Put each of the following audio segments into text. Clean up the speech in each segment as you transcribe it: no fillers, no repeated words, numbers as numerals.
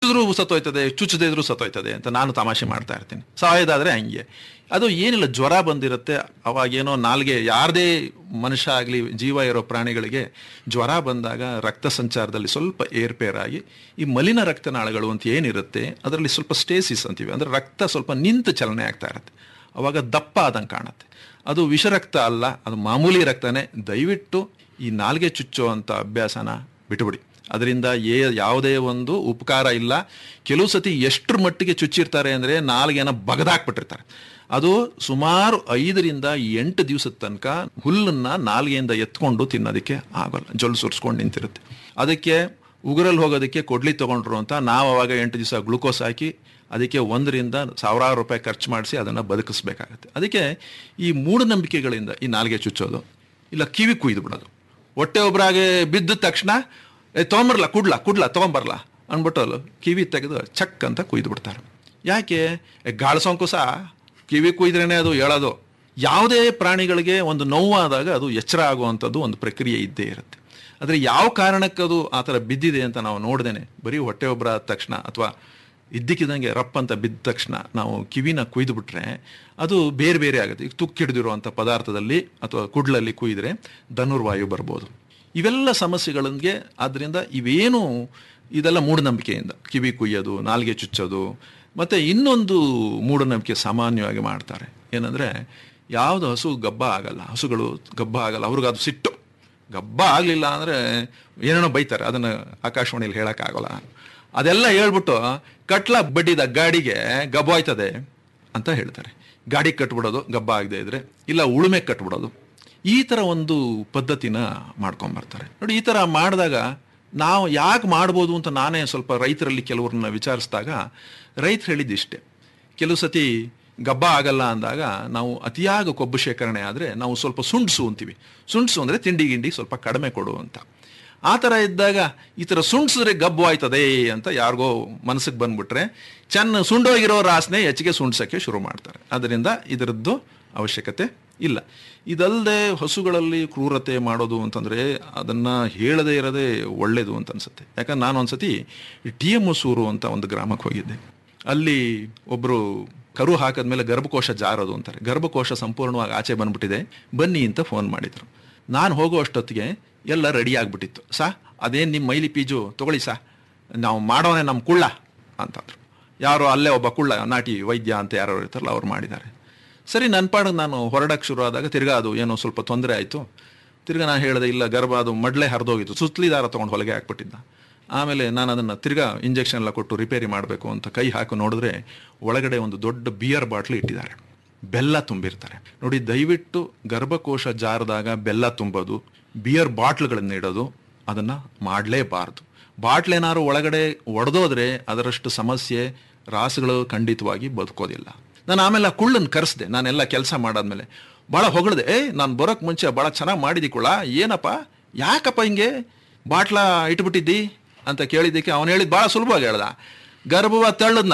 ಚುಚ್ಚಿದ್ರೂ ಸತ್ತೋಯ್ತದೆ, ಚುಚ್ಚದೇ ಇದ್ರೂ ಸತ್ತೋಯ್ತದೆ ಅಂತ ನಾನು ತಮಾಷೆ ಮಾಡ್ತಾ ಇರ್ತೀನಿ. ಸಾಯೋದಾದರೆ ಹಂಗೆ. ಅದು ಏನಿಲ್ಲ, ಜ್ವರ ಬಂದಿರುತ್ತೆ, ಅವಾಗೇನೋ ನಾಲ್ಗೆ ಯಾರದೇ ಮನುಷ್ಯ ಆಗಲಿ ಜೀವ ಇರೋ ಪ್ರಾಣಿಗಳಿಗೆ ಜ್ವರ ಬಂದಾಗ ರಕ್ತ ಸಂಚಾರದಲ್ಲಿ ಸ್ವಲ್ಪ ಏರ್ಪೇರಾಗಿ ಈ ಮಲಿನ ರಕ್ತನಾಳಗಳು ಅಂತ ಏನಿರುತ್ತೆ ಅದರಲ್ಲಿ ಸ್ವಲ್ಪ ಸ್ಟೇಸಿಸ್ ಅಂತೀವಿ, ಅಂದರೆ ರಕ್ತ ಸ್ವಲ್ಪ ನಿಂತು ಚಲನೆ ಆಗ್ತಾ ಇರುತ್ತೆ. ಅವಾಗ ದಪ್ಪ ಆದಂಗೆ ಕಾಣುತ್ತೆ. ಅದು ವಿಷರಕ್ತ ಅಲ್ಲ, ಅದು ಮಾಮೂಲಿ ರಕ್ತನೇ. ದಯವಿಟ್ಟು ಈ ನಾಲ್ಗೆ ಚುಚ್ಚೋ ಅಂಥ ಅಭ್ಯಾಸನ ಬಿಟ್ಟುಬಿಡಿ. ಅದರಿಂದ ಯಾವುದೇ ಒಂದು ಉಪಕಾರ ಇಲ್ಲ. ಕೆಲವು ಸತಿ ಎಷ್ಟರ ಮಟ್ಟಿಗೆ ಚುಚ್ಚಿರ್ತಾರೆ ಅಂದರೆ ನಾಲ್ಗೆನ ಬಗದಾಕ್ಬಿಟ್ಟಿರ್ತಾರೆ. ಅದು ಸುಮಾರು 5ರಿಂದ 8 ದಿವಸದ ತನಕ ಹುಲ್ಲನ್ನು ನಾಲ್ಗೆಯಿಂದ ಎತ್ಕೊಂಡು ತಿನ್ನೋದಕ್ಕೆ ಆಗೋಲ್ಲ, ಜೊಲ್ಲು ಸುರಿಸ್ಕೊಂಡು ನಿಂತಿರುತ್ತೆ. ಅದಕ್ಕೆ ಉಗುರಲ್ಲಿ ಹೋಗೋದಕ್ಕೆ ಕೊಡ್ಲಿ ತೊಗೊಂಡ್ರು ಅಂತ ನಾವು ಅವಾಗ 8 ದಿವಸ ಗ್ಲೂಕೋಸ್ ಹಾಕಿ ಅದಕ್ಕೆ 1ರಿಂದ 1000 ರೂಪಾಯಿ ಖರ್ಚು ಮಾಡಿಸಿ ಅದನ್ನು ಬದುಕಿಸ್ಬೇಕಾಗತ್ತೆ. ಅದಕ್ಕೆ ಈ ಮೂಢನಂಬಿಕೆಗಳಿಂದ ಈ ನಾಲ್ಗೆ ಚುಚ್ಚೋದು, ಇಲ್ಲ ಕಿವಿ ಕುಯ್ದು ಬಿಡೋದು, ಹೊಟ್ಟೆ ಒಬ್ಬರಾಗೆ ಬಿದ್ದ ತಕ್ಷಣ ತೊಗೊಂಬರ್ಲ ಕುಡ್ಲ ತೊಗೊಂಬರ್ಲ ಅಂದ್ಬಿಟ್ಟು ಕಿವಿ ತೆಗೆದು ಚಕ್ ಅಂತ ಕುಯ್ದು ಬಿಡ್ತಾರೆ. ಯಾಕೆ? ಗಾಳ ಸೋಂಕು ಸಹ ಕಿವಿ ಕುಯ್ದ್ರೇ ಅದು ಹೇಳೋದು. ಯಾವುದೇ ಪ್ರಾಣಿಗಳಿಗೆ ಒಂದು ನೋವಾದಾಗ ಅದು ಎಚ್ಚರ ಆಗುವಂಥದ್ದು ಒಂದು ಪ್ರಕ್ರಿಯೆ ಇದ್ದೇ ಇರುತ್ತೆ. ಆದರೆ ಯಾವ ಕಾರಣಕ್ಕೆ ಅದು ಆ ಥರ ಬಿದ್ದಿದೆ ಅಂತ ನಾವು ನೋಡ್ದೇನೆ ಬರೀ ಹೊಟ್ಟೆ ಒಬ್ಬರ ಆದ ತಕ್ಷಣ ಅಥವಾ ಇದ್ದಕ್ಕಿದ್ದಂಗೆ ರಪ್ ಅಂತ ಬಿದ್ದ ತಕ್ಷಣ ನಾವು ಕಿವಿನ ಕುಯ್ದು ಬಿಟ್ರೆ ಅದು ಬೇರೆ ಬೇರೆ ಆಗುತ್ತೆ. ಈಗ ತುಕ್ಕಿಡ್ದಿರುವಂಥ ಪದಾರ್ಥದಲ್ಲಿ ಅಥವಾ ಕುಡ್ಲಲ್ಲಿ ಕುಯ್ದರೆ ಧನುರ್ವಾಯು ಬರ್ಬೋದು. ಇವೆಲ್ಲ ಸಮಸ್ಯೆಗಳಿಗೆ ಆದ್ದರಿಂದ ಇವೇನು ಇದೆಲ್ಲ ಮೂಢನಂಬಿಕೆಯಿಂದ ಕಿವಿ ಕುಯ್ಯೋದು, ನಾಲ್ಗೆ ಚುಚ್ಚೋದು. ಮತ್ತು ಇನ್ನೊಂದು ಮೂಢನಂಬಿಕೆ ಸಾಮಾನ್ಯವಾಗಿ ಮಾಡ್ತಾರೆ ಏನಂದರೆ, ಯಾವುದು ಹಸು ಗಬ್ಬ ಆಗಲ್ಲ, ಹಸುಗಳು ಗಬ್ಬ ಆಗಲ್ಲ, ಅವ್ರಿಗೆ ಅದು ಸಿಟ್ಟು. ಗಬ್ಬ ಆಗಲಿಲ್ಲ ಅಂದರೆ ಏನೇನೋ ಬೈತಾರೆ, ಅದನ್ನು ಆಕಾಶವಾಣಿಯಲ್ಲಿ ಹೇಳೋಕ್ಕಾಗಲ್ಲ. ಅದೆಲ್ಲ ಹೇಳ್ಬಿಟ್ಟು ಕಟ್ಲ ಬಡ್ಡಿದ ಗಾಡಿಗೆ ಗಬ್ಬ ಆಯ್ತದೆ ಅಂತ ಹೇಳ್ತಾರೆ. ಗಾಡಿ ಕಟ್ಬಿಡೋದು ಗಬ್ಬ ಆಗದೆ ಇದ್ರೆ, ಇಲ್ಲ ಉಳುಮೆ ಕಟ್ಬಿಡೋದು. ಈ ಥರ ಒಂದು ಪದ್ಧತಿನ ಮಾಡ್ಕೊಂಬರ್ತಾರೆ ನೋಡಿ. ಈ ಥರ ಮಾಡಿದಾಗ ನಾವು ಯಾಕೆ ಮಾಡ್ಬೋದು ಅಂತ ನಾನೇ ಸ್ವಲ್ಪ ರೈತರಲ್ಲಿ ಕೆಲವ್ರನ್ನ ವಿಚಾರಿಸಿದಾಗ ರೈತರು ಹೇಳಿದ್ದಿಷ್ಟೇ, ಕೆಲವು ಸತಿ ಗಬ್ಬ ಆಗಲ್ಲ ಅಂದಾಗ ನಾವು ಅತಿಯಾಗಿ ಕೊಬ್ಬು ಶೇಖರಣೆ ಆದರೆ ನಾವು ಸ್ವಲ್ಪ ಸುಂಡ್ಸು ಅಂತೀವಿ. ಸುಂಡ್ಸು ಅಂದರೆ ತಿಂಡಿ ಗಿಂಡಿ ಸ್ವಲ್ಪ ಕಡಿಮೆ ಕೊಡು ಅಂತ. ಆ ಥರ ಇದ್ದಾಗ ಈ ಥರ ಸುಂಡ್ಸಿದ್ರೆ ಗಬ್ಬು ಆಯ್ತದೆ ಅಂತ ಯಾರಿಗೋ ಮನಸ್ಸಿಗೆ ಬಂದ್ಬಿಟ್ರೆ ಸುಂಡೋಗಿರೋ ರಾಸನೆ ಹೆಚ್ಚಿಗೆ ಸುಂಡ್ಸೋಕ್ಕೆ ಶುರು ಮಾಡ್ತಾರೆ. ಅದರಿಂದ ಇದರದ್ದು ಅವಶ್ಯಕತೆ ಇಲ್ಲ. ಇದಲ್ಲದೆ ಹಸುಗಳಲ್ಲಿ ಕ್ರೂರತೆ ಮಾಡೋದು ಅಂತಂದರೆ ಅದನ್ನು ಹೇಳದೇ ಇರೋದೇ ಒಳ್ಳೆಯದು ಅಂತ ಅನಿಸುತ್ತೆ. ಯಾಕಂದ್ರೆ ನಾನು ಒಂದ್ಸತಿ TM ಹೊಸೂರು ಅಂತ ಒಂದು ಗ್ರಾಮಕ್ಕೆ ಹೋಗಿದ್ದೆ. ಅಲ್ಲಿ ಒಬ್ಬರು ಕರು ಹಾಕಿದ್ಮೇಲೆ ಗರ್ಭಕೋಶ ಜಾರೋದು ಅಂತಾರೆ. ಗರ್ಭಕೋಶ ಸಂಪೂರ್ಣವಾಗಿ ಆಚೆ ಬಂದ್ಬಿಟ್ಟಿದೆ, ಬನ್ನಿ ಅಂತ ಫೋನ್ ಮಾಡಿದರು. ನಾನು ಹೋಗೋ ಅಷ್ಟೊತ್ತಿಗೆ ಎಲ್ಲ ರೆಡಿ ಆಗಿಬಿಟ್ಟಿತ್ತು. ಅದೇನು ನಿಮ್ಮ ಮೈಲಿ ಪೀಜು ತೊಗೊಳ್ಳಿ ನಾವು ಮಾಡೋನೆ ನಮ್ಮ ಕುಳ್ಳ ಅಂತಂದರು. ಯಾರೋ ಅಲ್ಲೇ ಒಬ್ಬ ಕುಳ್ಳ ನಾಟಿ ವೈದ್ಯ ಅಂತ ಯಾರು ಇರ್ತಾರಲ್ಲ ಅವ್ರು ಮಾಡಿದ್ದಾರೆ. ಸರಿ, ನನ್ನ ಪಾಡಿಗೆ ನಾನು ಹೊರಡಕ್ಕೆ ಶುರು ಆದಾಗ ತಿರ್ಗಾ ಅದು ಏನೋ ಸ್ವಲ್ಪ ತೊಂದರೆ ಆಯಿತು. ತಿರ್ಗಾ ನಾನು ಹೇಳಿದೆ, ಇಲ್ಲ ಗರ್ಭ ಅದು ಮಡ್ಲೆ ಹರಿದೋಗಿತ್ತು, ಸುತ್ತಲಿ ದಾರ ತೊಗೊಂಡು ಹೊಲಗೆ ಹಾಕ್ಬಿಟ್ಟಿದ್ದ. ಆಮೇಲೆ ನಾನು ಅದನ್ನು ತಿರ್ಗಾ ಇಂಜೆಕ್ಷನ್ ಎಲ್ಲ ಕೊಟ್ಟು ರಿಪೇರಿ ಮಾಡಬೇಕು ಅಂತ ಕೈ ಹಾಕಿ ನೋಡಿದ್ರೆ ಒಳಗಡೆ ಒಂದು ದೊಡ್ಡ ಬಿಯರ್ ಬಾಟ್ಲು ಇಟ್ಟಿದ್ದಾರೆ, ಬೆಲ್ಲ ತುಂಬಿರ್ತಾರೆ. ನೋಡಿ, ದಯವಿಟ್ಟು ಗರ್ಭಕೋಶ ಜಾರದಾಗ ಬೆಲ್ಲ ತುಂಬೋದು, ಬಿಯರ್ ಬಾಟ್ಲುಗಳನ್ನು ಇಡೋದು ಅದನ್ನು ಮಾಡಲೇಬಾರ್ದು. ಬಾಟ್ಲೇನಾದ್ರು ಒಳಗಡೆ ಒಡೆದೋದ್ರೆ ಅದರಷ್ಟು ಸಮಸ್ಯೆ ರಾಸುಗಳು ಖಂಡಿತವಾಗಿ ಬದುಕೋದಿಲ್ಲ. ನಾನು ಆಮೇಲೆ ಆ ಕುಳ್ಳನ್ನು ಕರೆಸಿದೆ. ನಾನೆಲ್ಲ ಕೆಲಸ ಮಾಡಾದ್ಮೇಲೆ ಭಾಳ ಹೊಗಳಿದೆ, ನಾನು ಬರೋಕ್ಕೆ ಮುಂಚೆ ಭಾಳ ಚೆನ್ನಾಗಿ ಮಾಡಿದಿ ಕುಳ್ಳ, ಏನಪ್ಪ ಯಾಕಪ್ಪ ಹಿಂಗೆ ಬಾಟ್ಲ ಇಟ್ಬಿಟ್ಟಿದ್ದಿ ಅಂತ ಕೇಳಿದ್ದಕ್ಕೆ ಅವನು ಹೇಳಿದ್ದು ಭಾಳ ಸುಲಭವಾಗಿ ಹೇಳ್ದ, ಗರ್ಭವ ತಳ್ಳದ್ನ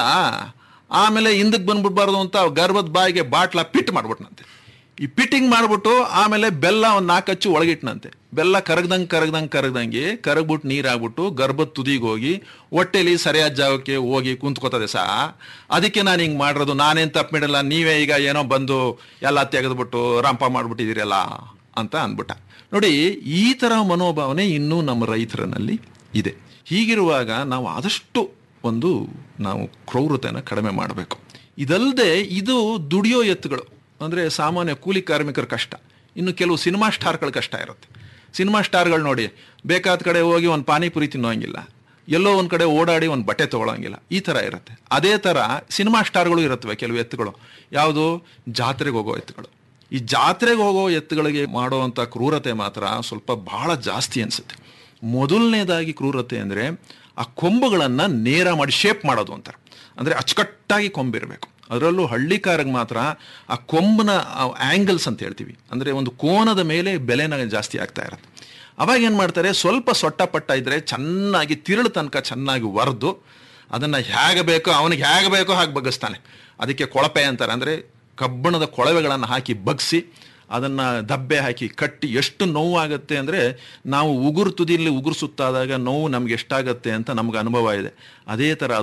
ಆಮೇಲೆ ಹಿಂದಕ್ಕೆ ಬಂದ್ಬಿಡ್ಬಾರ್ದು ಅಂತ ಗರ್ಭದ ಬಾಯಿಗೆ ಬಾಟ್ಲ ಪಿಟ್ ಮಾಡ್ಬಿಟ್ನಂತೆ. ಈ ಪಿಟ್ಟಿಂಗ್ ಮಾಡಿಬಿಟ್ಟು ಆಮೇಲೆ ಬೆಲ್ಲ ಒಂದು 4 ಅಚ್ಚು ಒಳಗಿಟ್ನಂತೆ. ಬೆಲ್ಲ ಕರಗ್ದಂಗೆ ಕರಗ್ಬಿಟ್ಟು ನೀರಾಗ್ಬಿಟ್ಟು ಗರ್ಭದ ತುದಿಗೆ ಹೋಗಿ ಹೊಟ್ಟೆಲಿ ಸರಿಯಾದ ಜಾಗಕ್ಕೆ ಹೋಗಿ ಕುಂತ್ಕೋತದೆ ಅದಕ್ಕೆ ನಾನು ಹಿಂಗೆ ಮಾಡಿರೋದು, ನಾನೇನು ತಪ್ಪು ಮಾಡಿಲ್ಲ, ನೀವೇ ಈಗ ಏನೋ ಬಂದು ಎಲ್ಲ ತೆಗೆದ್ಬಿಟ್ಟು ರಂಪ ಮಾಡಿಬಿಟ್ಟಿದ್ದೀರಲ್ಲ ಅಂತ ಅಂದ್ಬಿಟ್ಟ. ನೋಡಿ, ಈ ಥರ ಮನೋಭಾವನೆ ಇನ್ನೂ ನಮ್ಮ ರೈತರಲ್ಲಿ ಇದೆ. ಹೀಗಿರುವಾಗ ನಾವು ಆದಷ್ಟು ನಾವು ಕ್ರೌರತೆಯನ್ನು ಕಡಿಮೆ ಮಾಡಬೇಕು. ಇದಲ್ಲದೆ ಇದು ದುಡಿಯೋ ಎತ್ತುಗಳು ಅಂದರೆ ಸಾಮಾನ್ಯ ಕೂಲಿ ಕಾರ್ಮಿಕರ ಕಷ್ಟ. ಇನ್ನು ಕೆಲವು ಸಿನಿಮಾ ಸ್ಟಾರ್ಗಳ ಕಷ್ಟ ಇರುತ್ತೆ. ಸಿನಿಮಾ ಸ್ಟಾರ್ಗಳು ನೋಡಿ, ಬೇಕಾದ ಕಡೆ ಹೋಗಿ ಒಂದು ಪಾನಿಪುರಿ ತಿನ್ನೋಂಗಿಲ್ಲ, ಎಲ್ಲೋ ಒಂದು ಕಡೆ ಓಡಾಡಿ ಒಂದು ಬಟ್ಟೆ ತೊಗೊಳಂಗಿಲ್ಲ, ಈ ಥರ ಇರುತ್ತೆ. ಅದೇ ಥರ ಸಿನಿಮಾ ಸ್ಟಾರ್ಗಳು ಇರುತ್ತವೆ ಕೆಲವು ಎತ್ತುಗಳು. ಯಾವುದು? ಜಾತ್ರೆಗೆ ಹೋಗೋ ಎತ್ತುಗಳು. ಈ ಜಾತ್ರೆಗೆ ಹೋಗೋ ಎತ್ತುಗಳಿಗೆ ಮಾಡುವಂಥ ಕ್ರೂರತೆ ಮಾತ್ರ ಸ್ವಲ್ಪ ಭಾಳ ಜಾಸ್ತಿ ಅನಿಸುತ್ತೆ. ಮೊದಲನೇದಾಗಿ ಕ್ರೂರತೆ ಅಂದರೆ ಆ ಕೊಂಬುಗಳನ್ನು ನೇರ ಮಾಡಿ ಶೇಪ್ ಮಾಡೋದು ಅಂತಾರೆ. ಅಂದರೆ ಅಚ್ಚುಕಟ್ಟಾಗಿ ಕೊಂಬಿರಬೇಕು. ಅದರಲ್ಲೂ ಹಳ್ಳಿಕಾರಿಗೆ ಮಾತ್ರ ಆ ಕೊಂಬನ ಆ್ಯಂಗಲ್ಸ್ ಅಂತ ಹೇಳ್ತೀವಿ, ಅಂದರೆ ಒಂದು ಕೋನದ ಮೇಲೆ ಬೆಲೆನ ಜಾಸ್ತಿ ಆಗ್ತಾ ಇರುತ್ತೆ. ಅವಾಗ ಏನು ಮಾಡ್ತಾರೆ, ಸ್ವಲ್ಪ ಸೊಟ್ಟ ಪಟ್ಟ ಇದ್ದರೆ ಚೆನ್ನಾಗಿ ತಿರುಳು ತನಕ ಚೆನ್ನಾಗಿ ಒರೆದು ಅದನ್ನು ಹೇಗೆ ಬೇಕೋ ಅವನಿಗೆ ಹೇಗೆ ಬೇಕೋ ಹಾಗೆ ಬಗ್ಗಿಸ್ತಾನೆ. ಅದಕ್ಕೆ ಕೊಳಪೆ ಅಂತಾರೆ. ಅಂದರೆ ಕಬ್ಬಣದ ಕೊಳವೆಗಳನ್ನು ಹಾಕಿ ಬಗ್ಸಿ ಅದನ್ನು ದಬ್ಬೆ ಹಾಕಿ ಕಟ್ಟಿ ಎಷ್ಟು ನೋವಾಗುತ್ತೆ ಅಂದರೆ ನಾವು ಉಗುರು ತುದಿಯಲ್ಲಿ ಉಗುರು ಸುತ್ತಾದಾಗ ನೋವು ನಮ್ಗೆ ಎಷ್ಟಾಗತ್ತೆ ಅಂತ ನಮ್ಗೆ ಅನುಭವ ಇದೆ. ಅದೇ ಥರ